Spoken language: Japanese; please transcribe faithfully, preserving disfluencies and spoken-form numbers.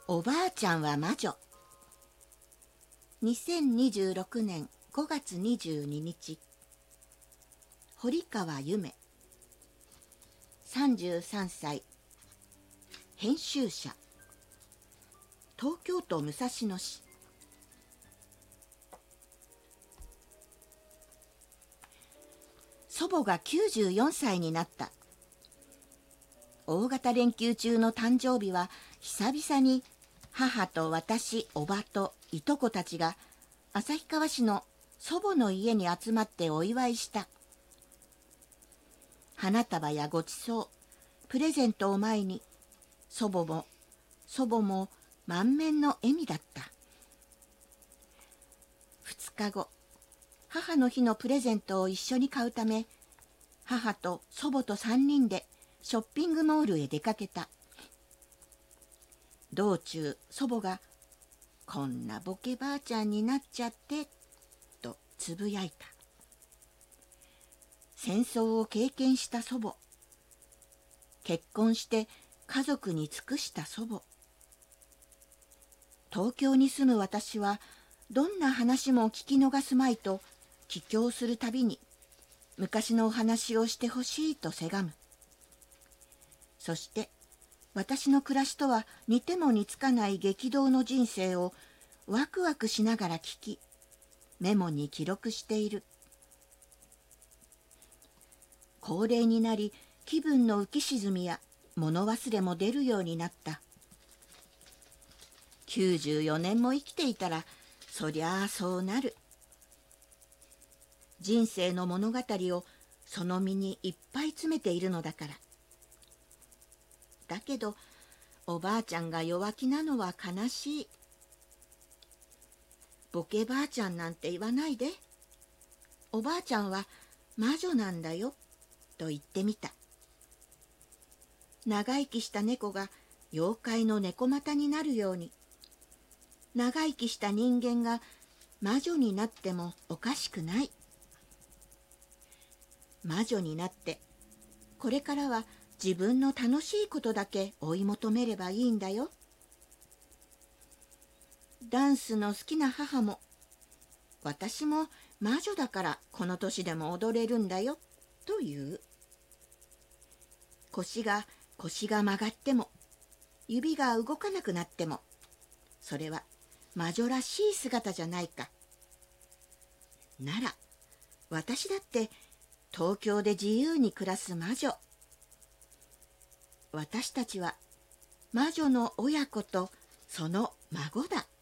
おばあちゃんは魔女。にせんにじゅうろくねんごがつにじゅうににち、堀川ゆめ、さんじゅうさんさい、編集者、東京都武蔵野市。祖母がきゅうじゅうよんさいになった。大型連休中の誕生日は久々に母と私、おばといとこたちが旭川市の祖母の家に集まってお祝いした。花束やごちそう、プレゼントを前に祖母も祖母も満面の笑みだった。ふつかご、母の日のプレゼントを一緒に買うため、母と祖母とさんにんでショッピングモールへ出かけた。道中、祖母が「こんなボケばあちゃんになっちゃって」とつぶやいた。戦争を経験した祖母、結婚して家族に尽くした祖母。東京に住む私はどんな話も聞き逃すまいと帰郷するたびに昔のお話をしてほしいとせがむ。そして私の暮らしとは似ても似つかない激動の人生をワクワクしながら聞き、メモに記録している。高齢になり、気分の浮き沈みや物忘れも出るようになった。きゅうじゅうよねんも生きていたら、そりゃあそうなる。人生の物語をその身にいっぱい詰めているのだから。だけど、おばあちゃんが弱気なのは悲しい。ボケばあちゃんなんて言わないで。おばあちゃんは魔女なんだよ、と言ってみた。長生きした猫が妖怪の猫股になるように、長生きした人間が魔女になってもおかしくない。魔女になって、これからは自分の楽しいことだけ追い求めればいいんだよ。ダンスの好きな母も、私も魔女だからこの年でも踊れるんだよ、という。腰が、腰が曲がっても、指が動かなくなっても、それは魔女らしい姿じゃないか。なら、私だって東京で自由に暮らす魔女。私たちは魔女の親子とその孫だ。